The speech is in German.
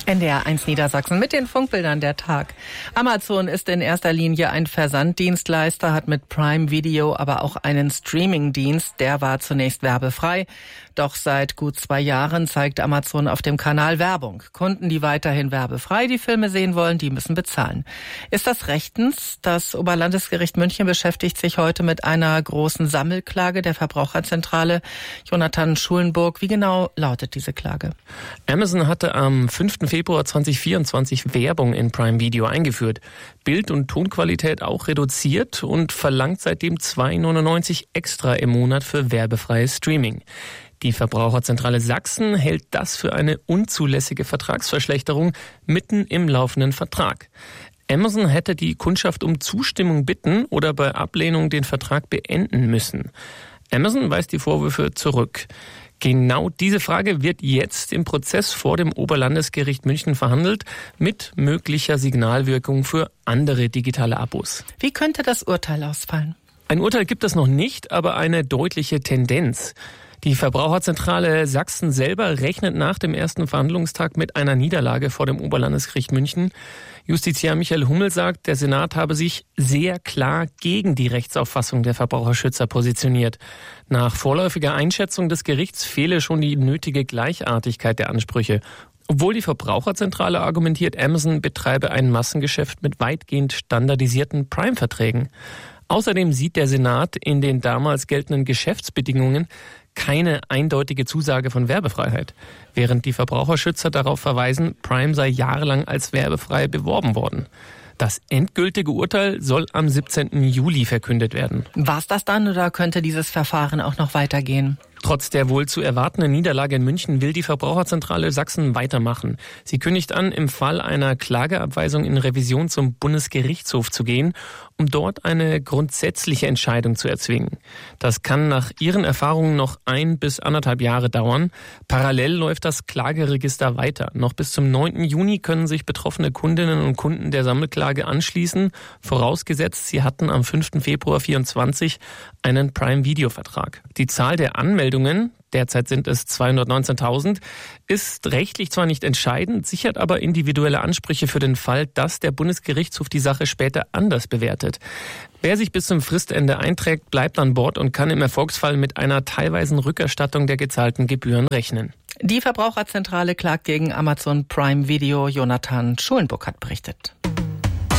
NDR 1 Niedersachsen mit den Funkbildern der Tag. Amazon ist in erster Linie ein Versanddienstleister, hat mit Prime Video aber auch einen Streamingdienst. Der war zunächst werbefrei. Doch seit gut 2 Jahren zeigt Amazon auf dem Kanal Werbung. Kunden, die weiterhin werbefrei die Filme sehen wollen, die müssen bezahlen. Ist das rechtens? Das Oberlandesgericht München beschäftigt sich heute mit einer großen Sammelklage der Verbraucherzentrale. Jonathan Schulenburg, wie genau lautet diese Klage? Amazon hatte am 5. Februar 2024 Werbung in Prime Video eingeführt. Bild- und Tonqualität auch reduziert und verlangt seitdem 2,99 € extra im Monat für werbefreies Streaming. Die Verbraucherzentrale Sachsen hält das für eine unzulässige Vertragsverschlechterung mitten im laufenden Vertrag. Amazon hätte die Kundschaft um Zustimmung bitten oder bei Ablehnung den Vertrag beenden müssen. Amazon weist die Vorwürfe zurück. Genau diese Frage wird jetzt im Prozess vor dem Oberlandesgericht München verhandelt, mit möglicher Signalwirkung für andere digitale Abos. Wie könnte das Urteil ausfallen? Ein Urteil gibt es noch nicht, aber eine deutliche Tendenz. Die Verbraucherzentrale Sachsen selber rechnet nach dem ersten Verhandlungstag mit einer Niederlage vor dem Oberlandesgericht München. Justiziar Michael Hummel sagt, der Senat habe sich sehr klar gegen die Rechtsauffassung der Verbraucherschützer positioniert. Nach vorläufiger Einschätzung des Gerichts fehle schon die nötige Gleichartigkeit der Ansprüche. Obwohl die Verbraucherzentrale argumentiert, Amazon betreibe ein Massengeschäft mit weitgehend standardisierten Prime-Verträgen. Außerdem sieht der Senat in den damals geltenden Geschäftsbedingungen keine eindeutige Zusage von Werbefreiheit, während die Verbraucherschützer darauf verweisen, Prime sei jahrelang als werbefrei beworben worden. Das endgültige Urteil soll am 17. Juli verkündet werden. War's das dann oder könnte dieses Verfahren auch noch weitergehen? Trotz der wohl zu erwartenden Niederlage in München will die Verbraucherzentrale Sachsen weitermachen. Sie kündigt an, im Fall einer Klageabweisung in Revision zum Bundesgerichtshof zu gehen, um dort eine grundsätzliche Entscheidung zu erzwingen. Das kann nach ihren Erfahrungen noch 1 bis 1,5 Jahre dauern. Parallel läuft das Klageregister weiter. Noch bis zum 9. Juni können sich betroffene Kundinnen und Kunden der Sammelklage anschließen, vorausgesetzt, sie hatten am 5. Februar 2024 einen Prime-Video-Vertrag. Die Zahl der Anmeldungen, derzeit sind es 219.000, ist rechtlich zwar nicht entscheidend, sichert aber individuelle Ansprüche für den Fall, dass der Bundesgerichtshof die Sache später anders bewertet. Wer sich bis zum Fristende einträgt, bleibt an Bord und kann im Erfolgsfall mit einer teilweisen Rückerstattung der gezahlten Gebühren rechnen. Die Verbraucherzentrale klagt gegen Amazon Prime Video. Jonathan Schulenburg hat berichtet.